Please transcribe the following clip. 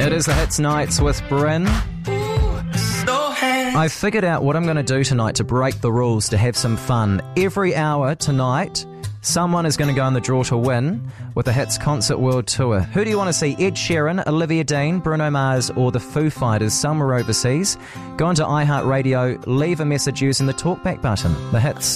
It is the Hits Nights with Bryn. I figured out what I'm going to do tonight to break the rules, to have some fun. Every hour tonight, someone is going to go in the draw to win with the Hits Concert World Tour. Who do you want to see? Ed Sheeran, Olivia Dean, Bruno Mars or the Foo Fighters, somewhere overseas? Go into iHeartRadio, leave a message using the talkback button. The Hits.